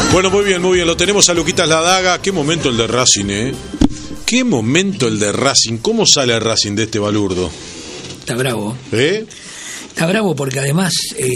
Bueno, muy bien, lo tenemos a Luquitas Ladaga. Qué momento el de Racing, qué momento el de Racing. ¿Cómo sale el Racing de este balurdo? Está bravo. Está bravo porque además,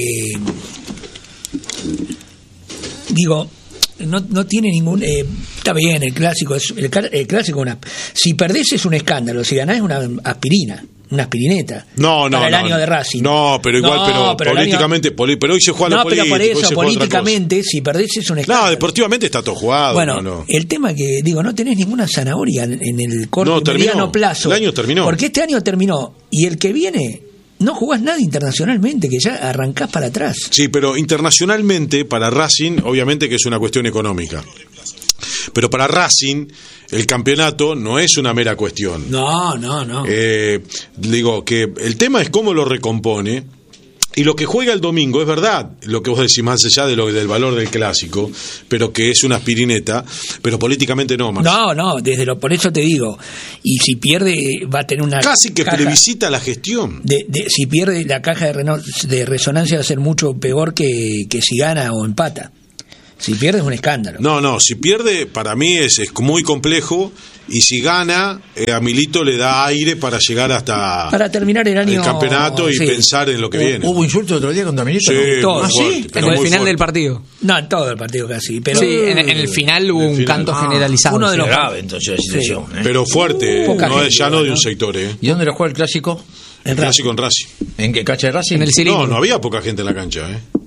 no tiene ningún... está bien, el clásico es el clásico. Si perdés es un escándalo, si ganás es una aspirina. Una aspirineta. No. Para el año de Racing. No, pero igual, pero políticamente, pero hoy se juega lo político. No, pero por eso, políticamente, si perdés es un escándalo. No, deportivamente está todo jugado. Bueno, el tema que, no tenés ninguna zanahoria en el corto mediano plazo. El año terminó. Porque este año terminó, y el que viene, no jugás nada internacionalmente, que ya arrancás para atrás. Sí, pero internacionalmente, para Racing, obviamente que es una cuestión económica. Pero para Racing el campeonato no es una mera cuestión. No. Digo que el tema es cómo lo recompone. Y lo que juega el domingo, es verdad, lo que vos decís más allá de del valor del clásico, pero que es una aspirineta, pero políticamente no, Marcio. No, por eso te digo, y si pierde va a tener una casi que plebiscita la gestión. Si pierde la caja de resonancia va a ser mucho peor que si gana o empata. Si pierde es un escándalo. No, si pierde para mí es muy complejo, y si gana, a Milito le da aire para llegar hasta... Para terminar el año... El campeonato y pensar en lo que viene. ¿Hubo insulto otro día contra Milito? Sí, todo. ¿Sí? En el final del partido. No, en todo el partido casi. Pero sí, en el final hubo un canto generalizado. Uno de los grave entonces la situación. Sí. Pero fuerte, no de un sector. ¿Y dónde lo juega el clásico? El clásico en Racing. ¿En qué cancha de Racing? En el Ciringo. No había poca gente en la cancha.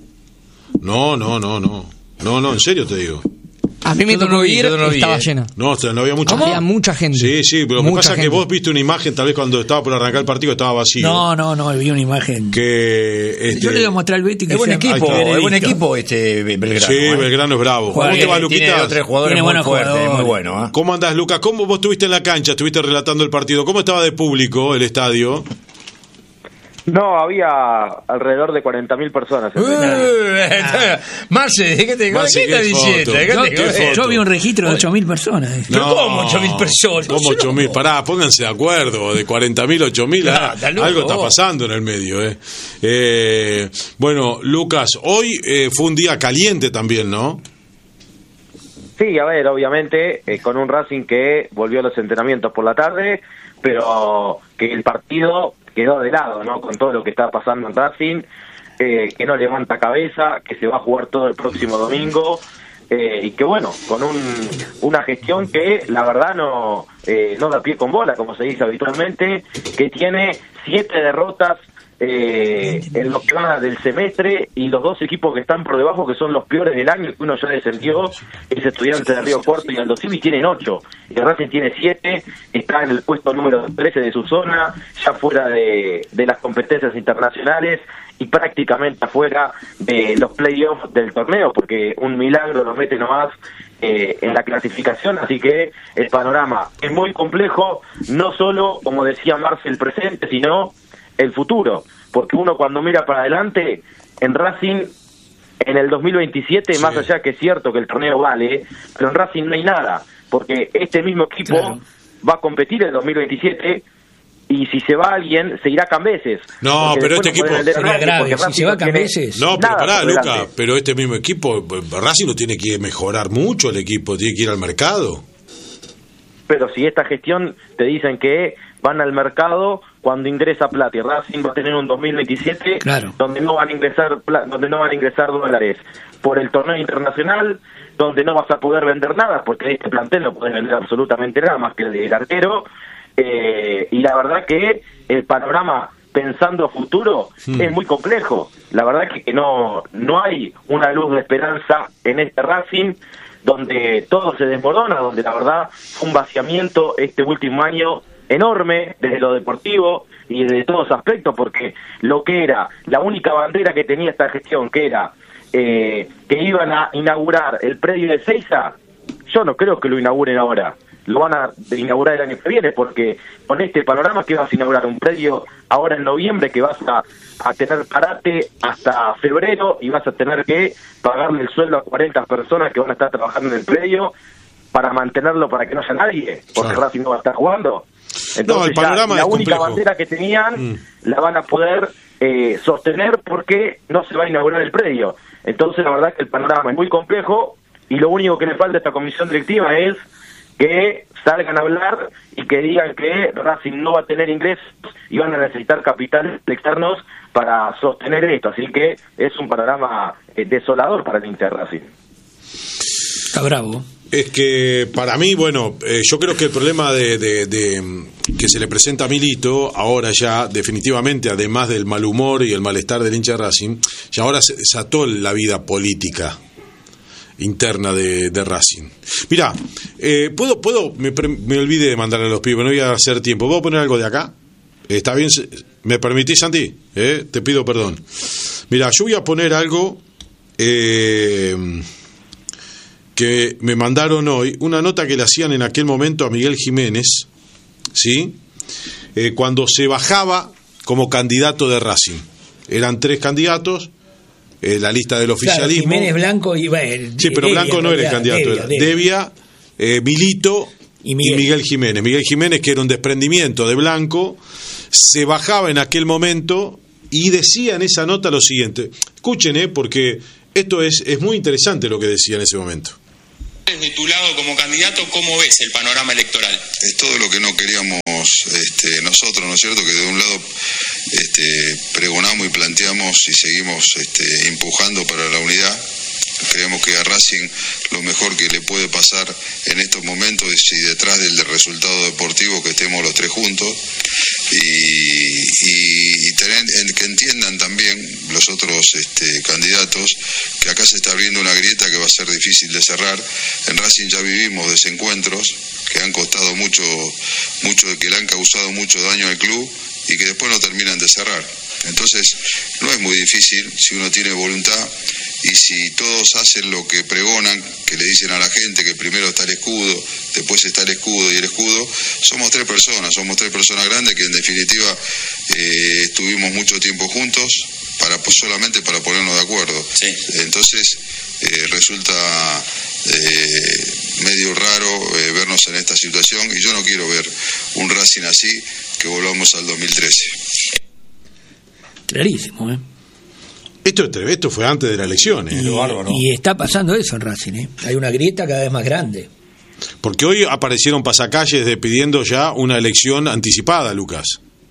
No, en serio te digo. A mí me tocó ir, estaba llena. No había mucha gente. Había mucha gente. Sí, pero lo que pasa es que vos viste una imagen, tal vez cuando estaba por arrancar el partido estaba vacío. No, vi una imagen. Que yo le voy a mostrar al Betty que es buen equipo Belgrano. Sí, Belgrano es bravo. ¿Cómo te va, Luquita? Tiene otros jugadores muy fuertes, muy bueno. ¿Cómo andás, Lucas? ¿Cómo vos estuviste en la cancha? Estuviste relatando el partido. ¿Cómo estaba de público el estadio? No, había alrededor de 40.000 personas. Marce, ¿qué estás diciendo? Yo vi un registro de 8.000 personas. ¿Pero cómo 8.000 personas? ¿Cómo 8.000? Pará, pónganse de acuerdo. De 40.000 a 8.000, algo está pasando en el medio. Bueno, Lucas, hoy fue un día caliente también, ¿no? Sí, a ver, obviamente, con un Racing que volvió a los entrenamientos por la tarde, pero que el partido quedó de lado, ¿no? Con todo lo que está pasando en Racing, que no levanta cabeza, que se va a jugar todo el próximo domingo, y que bueno, con una gestión que la verdad no da pie con bola, como se dice habitualmente, que tiene 7 derrotas en lo que va del semestre, y los dos equipos que están por debajo, que son los peores del año, que uno ya descendió, es Estudiantes de Río Cuarto y Aldo Civi, tienen 8, y el Racing tiene 7, está en el puesto número 13 de su zona, ya fuera de las competencias internacionales y prácticamente afuera de los playoffs del torneo, porque un milagro lo mete nomás en la clasificación, así que el panorama es muy complejo, no solo, como decía Marce, el presente, sino el futuro, porque uno cuando mira para adelante, en Racing, en el 2027, sí, más allá que es cierto que el torneo vale, pero en Racing no hay nada, porque este mismo equipo va a competir en el 2027, y si se va alguien, se irá Cambeses. No, pero este equipo... Sería grave, si se va Cambeses... No, pero pará, Luca, pero este mismo equipo, Racing no tiene que mejorar mucho el equipo, tiene que ir al mercado. Pero si esta gestión te dicen que van al mercado cuando ingresa plata, y Racing va a tener un 2027 donde no van a ingresar dólares por el torneo internacional, donde no vas a poder vender nada, porque este plantel no puedes vender absolutamente nada más que el del arquero, y la verdad que el panorama pensando a futuro es muy complejo. La verdad que no hay una luz de esperanza en este Racing, donde todo se desmorona, donde la verdad fue un vaciamiento este último año enorme desde lo deportivo y desde todos aspectos, porque lo que era la única bandera que tenía esta gestión, que era que iban a inaugurar el predio de Seiza, yo no creo que lo inauguren ahora, lo van a inaugurar el año que viene, porque con este panorama que vas a inaugurar un predio ahora en noviembre, que vas a tener parate hasta febrero y vas a tener que pagarle el sueldo a 40 personas que van a estar trabajando en el predio para mantenerlo, para que no haya nadie, porque Racing no va a estar jugando. Entonces la única bandera que tenían la van a poder sostener porque no se va a inaugurar el predio. Entonces la verdad es que el panorama es muy complejo, y lo único que le falta a esta comisión directiva es que salgan a hablar y que digan que Racing no va a tener ingresos y van a necesitar capitales externos para sostener esto. Así que es un panorama desolador para el hincha de Racing. Está bravo. Es que para mí, bueno, yo creo que el problema de que se le presenta a Milito, ahora ya definitivamente, además del mal humor y el malestar del hincha de Racing, ya ahora se desató la vida política interna de Racing. Mirá, me olvidé de mandarle a los pibes, no voy a hacer tiempo. ¿Puedo poner algo de acá? ¿Está bien? ¿Me permitís, Santi? Te pido perdón. Mirá, yo voy a poner algo que me mandaron hoy, una nota que le hacían en aquel momento a Miguel Jiménez, ¿sí? Cuando se bajaba como candidato de Racing. Eran 3 candidatos, la lista del oficialismo. Claro, Jiménez, Blanco y... sí, pero Devia, Blanco no era el candidato. Devia, Milito y Miguel Jiménez. Miguel Jiménez, que era un desprendimiento de Blanco, se bajaba en aquel momento y decía en esa nota lo siguiente. Escuchen, porque esto es muy interesante lo que decía en ese momento. Desde tu lado como candidato, ¿cómo ves el panorama electoral? Es todo lo que no queríamos nosotros, ¿no es cierto? Que de un lado pregonamos y planteamos y seguimos empujando para la unidad. Creemos que a Racing lo mejor que le puede pasar en estos momentos es si detrás del resultado deportivo que estemos los 3 juntos y tener, que entiendan también los otros candidatos que acá se está abriendo una grieta que va a ser difícil de cerrar. En Racing ya vivimos desencuentros que han costado mucho, que le han causado mucho daño al club y que después no terminan de cerrar. Entonces no es muy difícil si uno tiene voluntad y si todos hacen lo que pregonan, que le dicen a la gente que primero está el escudo, después está el escudo y el escudo. Somos 3 personas grandes que en definitiva estuvimos mucho tiempo juntos solamente para ponernos de acuerdo. Sí. Entonces resulta medio raro vernos en esta situación y yo no quiero ver un Racing así que volvamos al 2013. Clarísimo, Esto fue antes de la elección, y está pasando eso en Racing, Hay una grieta cada vez más grande. Porque hoy aparecieron pasacalles pidiendo ya una elección anticipada, Lucas.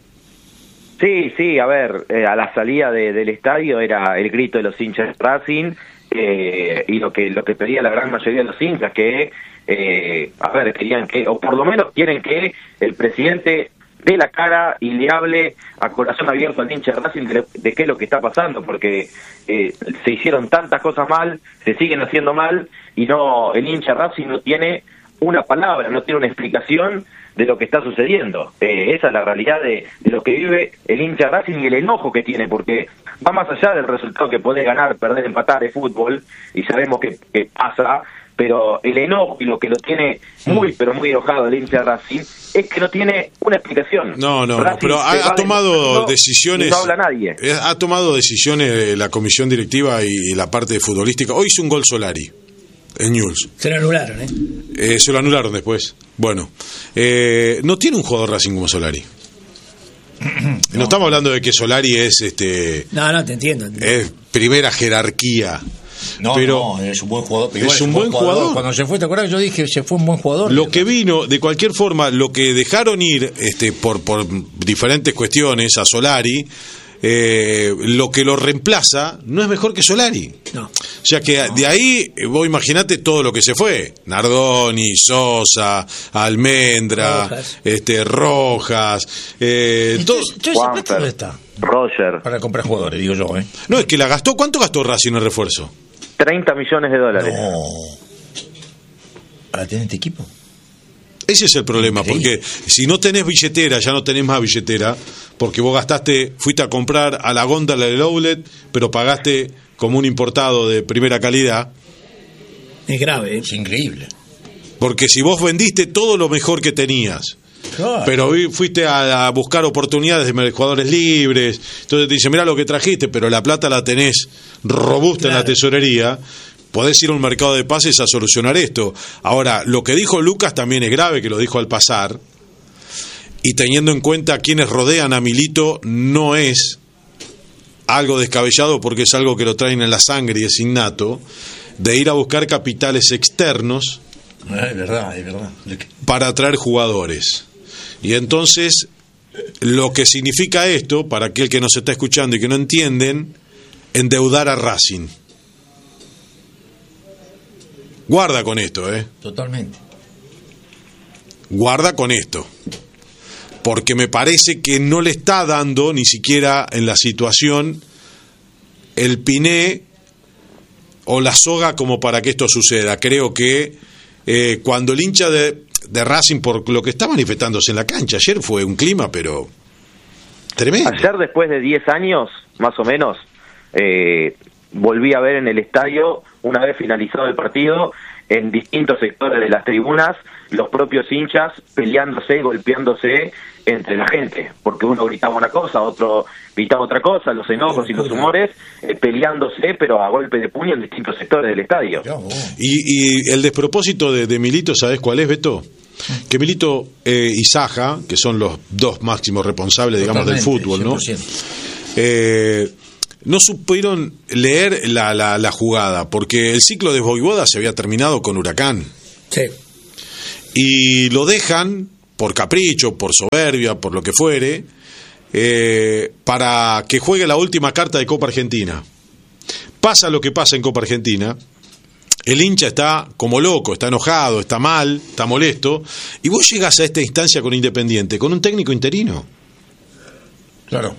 Sí, a ver, a la salida del estadio era el grito de los hinchas de Racing, y lo que pedía la gran mayoría de los hinchas, que querían que, o por lo menos quieren que el presidente dé la cara y le hable a corazón abierto al hincha de Racing de qué es lo que está pasando, porque se hicieron tantas cosas mal, se siguen haciendo mal, y el hincha de Racing no tiene una palabra, no tiene una explicación de lo que está sucediendo. Esa es la realidad de lo que vive el hincha de Racing y el enojo que tiene, porque va más allá del resultado que puede ganar, perder, empatar de fútbol, y sabemos que pasa, pero el enojo y lo que lo tiene pero muy enojado el hincha de Racing es que no tiene una explicación. No, pero ha tomado decisiones. No habla nadie. Ha tomado decisiones la comisión directiva y la parte futbolística. Hoy hizo un gol Solari en Newell's. Se lo anularon, se lo anularon después. Bueno, no tiene un jugador Racing como Solari. No estamos hablando de que Solari es No, te entiendo. Es primera jerarquía. No, es un buen jugador. Es un buen jugador. Cuando se fue, ¿te acuerdas? Yo dije, se fue un buen jugador. Lo que vino, de cualquier forma, lo que dejaron ir por diferentes cuestiones a Solari, lo que lo reemplaza no es mejor que Solari. No. O sea que de ahí, vos imaginate todo lo que se fue. Nardoni, Sosa, Almendra, Rojas. ¿Dónde está? Roger. Para comprar jugadores, digo yo, No, es que la gastó. ¿Cuánto gastó Racing en refuerzo? $30 millones. No. ¿Para tener este equipo? Ese es el problema, porque si no tenés billetera, ya no tenés más billetera, porque vos fuiste a comprar a la góndola del outlet, pero pagaste como un importado de primera calidad. Es grave, Es increíble. Porque si vos vendiste todo lo mejor que tenías, claro, pero fuiste a buscar oportunidades de jugadores libres, entonces te dicen, mirá lo que trajiste, pero la plata la tenés robusta en la tesorería, podés ir a un mercado de pases a solucionar esto. Ahora, lo que dijo Lucas también es grave, que lo dijo al pasar, y teniendo en cuenta a quienes rodean a Milito, no es algo descabellado porque es algo que lo traen en la sangre y es innato. de ir a buscar capitales externos. Es verdad. Para atraer jugadores. Y entonces, lo que significa esto, para aquel que nos está escuchando y que no entienden, endeudar a Racing. Guarda con esto, Totalmente. Guarda con esto. Porque me parece que no le está dando, ni siquiera en la situación, el piné o la soga como para que esto suceda. Creo que cuando el hincha de Racing, por lo que está manifestándose en la cancha, ayer fue un clima, pero tremendo. Ayer, después de 10 años, más o menos, volví a ver en el estadio, una vez finalizado el partido, en distintos sectores de las tribunas, los propios hinchas peleándose, golpeándose entre la gente, porque uno gritaba una cosa, otro gritaba otra cosa, los enojos y los humores, peleándose, pero a golpe de puño en distintos sectores del estadio. Y el despropósito de Milito, ¿sabés cuál es, Beto? Que Milito y Saja, que son los dos máximos responsables, digamos, del fútbol, 100%. No supieron leer la jugada, porque el ciclo de Voivoda se había terminado con Huracán. Sí. Y lo dejan por capricho, por soberbia, por lo que fuere, para que juegue la última carta de Copa Argentina. Pasa lo que pasa en Copa Argentina, el hincha está como loco, está enojado, está mal, está molesto, y vos llegás a esta instancia con Independiente, con un técnico interino. Claro.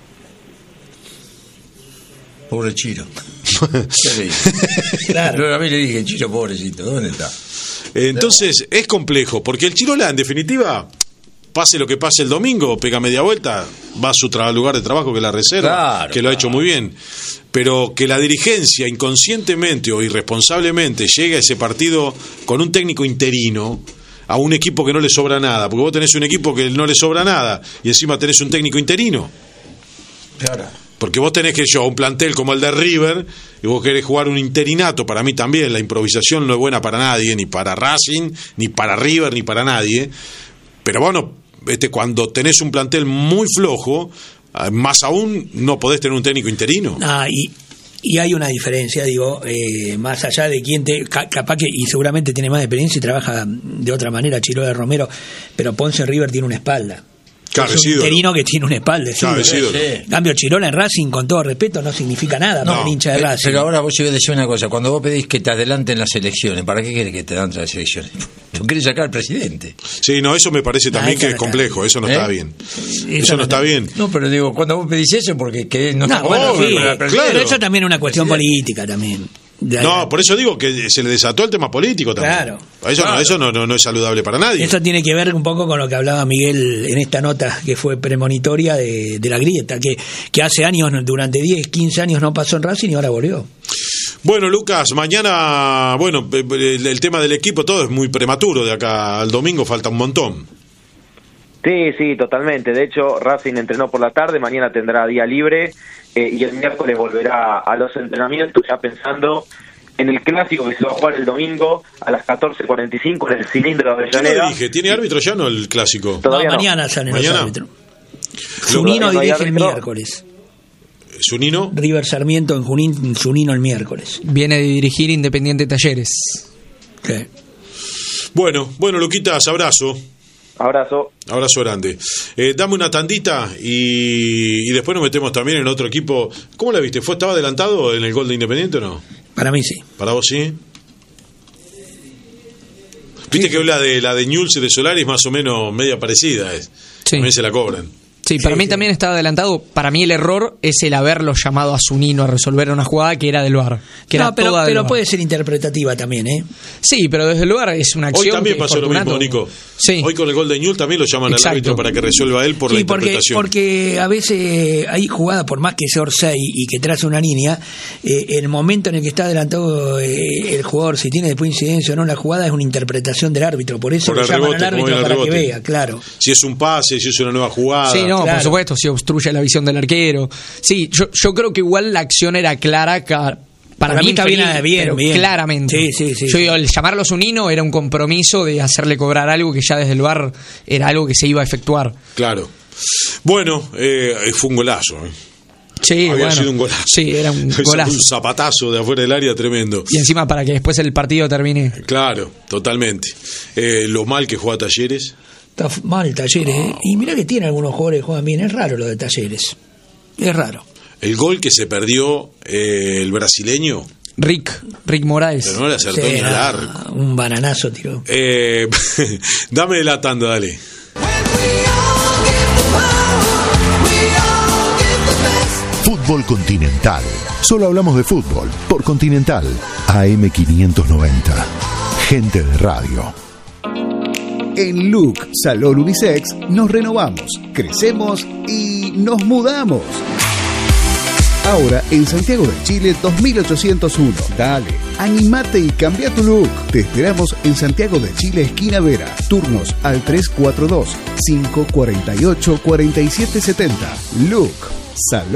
Pobre Chiro. ¿Qué le dije? Claro. A mí le dije, Chiro, pobrecito, ¿dónde está? Entonces es complejo, porque el Chirola, en definitiva, pase lo que pase el domingo, pega media vuelta, va a su lugar de trabajo, que es la reserva, claro, que lo ha hecho muy bien. Pero que la dirigencia inconscientemente o irresponsablemente llegue a ese partido con un técnico interino, a un equipo que no le sobra nada, porque vos tenés un equipo que no le sobra nada y encima tenés un técnico interino. Claro. Porque vos tenés que un plantel como el de River y vos querés jugar un interinato. Para mí también la improvisación no es buena para nadie, ni para Racing, ni para River, ni para nadie. Pero bueno, cuando tenés un plantel muy flojo, más aún no podés tener un técnico interino. Y hay una diferencia, digo, más allá de quién capaz que, y seguramente tiene más experiencia y trabaja de otra manera, Chirola de Romero, pero Ponce en River tiene una espalda. Es un interino que tiene una espalda. En cambio, Chirola en Racing, con todo respeto, no significa nada para un hincha de Racing. Pero ahora vos yo voy a decir una cosa. Cuando vos pedís que te adelanten las elecciones, ¿para qué querés que te adelanten las elecciones? Tú querés sacar al presidente. Sí, no, eso me parece también que es complejo. Eso no está bien. Eso no está bien. No, pero digo, cuando vos pedís eso, porque no está bueno, pero eso también es una cuestión política también. No, por eso digo que se le desató el tema político también. Claro. Eso no es saludable para nadie. Eso tiene que ver un poco con lo que hablaba Miguel en esta nota que fue premonitoria de la grieta, que hace años, durante 10, 15 años no pasó en Racing y ahora volvió. Bueno, Lucas, mañana, el tema del equipo, todo es muy prematuro. De acá al domingo falta un montón. Sí, totalmente. De hecho, Racing entrenó por la tarde, mañana tendrá día libre y el miércoles volverá a los entrenamientos, ya pensando en el clásico que se va a jugar el domingo a las 14:45 en el cilindro de Avellaneda. Yo lo dije, ¿tiene árbitro ya no el clásico? Todavía no. Mañana salen los árbitros. Zunino dirige el miércoles. ¿Zunino? River Sarmiento en Junín, Zunino el miércoles. Viene de dirigir Independiente Talleres. Okay. Bueno, Luquitas, abrazo. Abrazo grande. Dame una tandita y después nos metemos también en otro equipo. ¿Cómo la viste? ¿Estaba adelantado en el gol de Independiente o no? Para mí sí. ¿Para vos sí? Viste que la de Newell's y de Solari más o menos media parecida. Sí. También se la cobran. Sí, para mí también estaba adelantado. Para mí el error es el haberlo llamado a Zunino a resolver una jugada que era del VAR. Pero puede ser interpretativa también, ¿eh? Sí, pero desde el VAR es una acción. Hoy también pasó lo mismo, Nico. Sí. Hoy con el gol de Newell's también lo llaman al árbitro para que resuelva él por la interpretación. Porque a veces hay jugadas, por más que sea Orsay y que trace una línea, el momento en el que está adelantado el jugador, si tiene después incidencia o no la jugada, es una interpretación del árbitro. Por eso lo llaman al árbitro para que vea, claro. Si es un pase, si es una nueva jugada. Sí, no, claro. Por supuesto, si obstruye la visión del arquero. Sí, yo creo que igual la acción era clara. Para mí está bien, claramente. Sí. Yo digo, el llamarlo a Zunino era un compromiso de hacerle cobrar algo que ya desde el VAR era algo que se iba a efectuar. Claro. Bueno, fue un golazo. Sí, había sido un golazo. Sí, era un golazo. Un zapatazo de afuera del área tremendo. Y encima para que después el partido termine. Claro, totalmente. Lo mal que juega Talleres. Está mal Talleres, ¿eh? Y mirá que tiene algunos jugadores que juegan bien. Es raro lo de Talleres. Es raro. El gol que se perdió el brasileño. Rick Morales. Pero no le acertó ni al arco. Un bananazo, tío. Dame de la tanda, dale. Fútbol Continental. Solo hablamos de fútbol por Continental. AM590. Gente de radio. En Look Salón Unisex nos renovamos, crecemos y nos mudamos. Ahora en Santiago de Chile 2801. Dale, animate y cambia tu look. Te esperamos en Santiago de Chile, esquina Vera. Turnos al 342-548-4770. Look Salón